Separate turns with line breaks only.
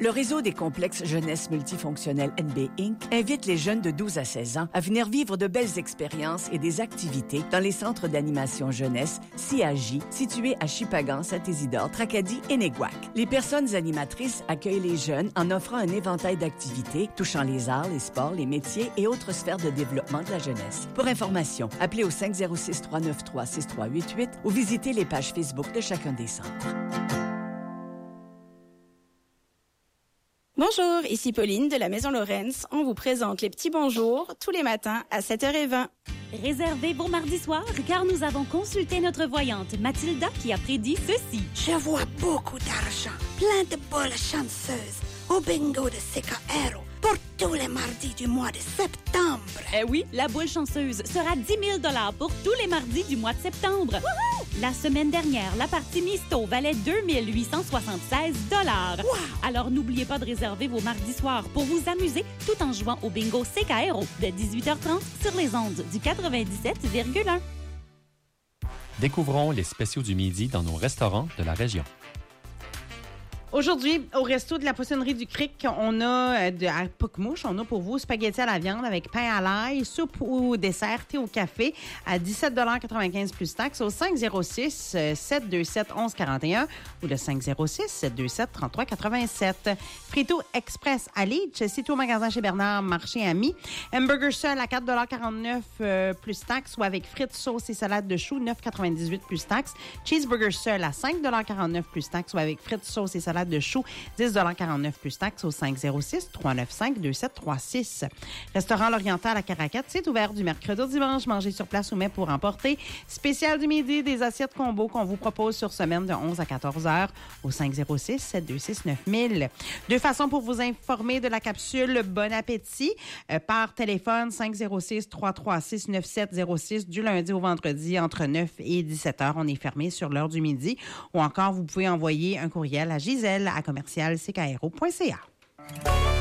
Le réseau des complexes jeunesse multifonctionnels NB Inc. invite les jeunes de 12 à 16 ans à venir vivre de belles expériences et des activités dans les centres d'animation jeunesse CAJ situés à Shippagan, Saint-Isidore, Tracadie et Néguac. Les personnes animatrices accueillent les jeunes en offrant un éventail d'activités touchant les arts, les sports, les métiers et autres sphères de développement de la jeunesse. Pour information, appelez au 506-393-6388 ou visitez les pages Facebook de chacun des centres.
Bonjour, ici Pauline de la Maison Lorenz. On vous présente les petits bonjours tous les matins à 7h20.
Réservez vos mardis soirs car nous avons consulté notre voyante Mathilda qui a prédit ceci.
Je vois beaucoup d'argent, plein de boules chanceuses au bingo de CKR pour tous les mardis du mois de septembre.
Eh oui, la boule chanceuse sera 10 000 $ pour tous les mardis du mois de septembre. Wouhou! La semaine dernière, la partie Misto valait 2 876 $.
Wow!
Alors n'oubliez pas de réserver vos mardis soirs pour vous amuser tout en jouant au bingo CKRO de 18h30 sur les ondes du 97,1.
Découvrons les spéciaux du midi dans nos restaurants de la région.
Aujourd'hui, au resto de la poissonnerie du Cric, on a à Pucmouche, on a pour vous spaghettis à la viande avec pain à l'ail, soupe ou dessert, thé au café à 17,95 $ plus taxes au 506-727-1141 ou le 506-727-3387. Frito Express à Leach, sitôt au magasin chez Bernard, marché ami. Hamburger seul à 4,49 $ plus taxes ou avec frites, sauce et salade de choux, 9,98 $ plus taxes. Cheeseburger seul à 5,49 $ plus taxes ou avec frites, sauce et salade de choux, 10,49 $ plus taxes au 506-395-2736. Restaurant L'Oriental à Caracat, c'est ouvert du mercredi au dimanche. Manger sur place ou mets pour emporter. Spécial du midi, des assiettes combo qu'on vous propose sur semaine de 11 à 14 heures au 506-726-9000. Deux façons pour vous informer de la capsule Bon Appétit par téléphone 506-336-9706 du lundi au vendredi entre 9 et 17 heures. On est fermé sur l'heure du midi. Ou encore, vous pouvez envoyer un courriel à Gisèle à commercial-ckro.ca.